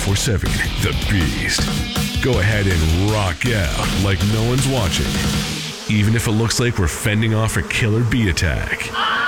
24/7. The Beast. Go ahead and rock out like no one's watching, even if it looks like we're fending off a killer bee attack.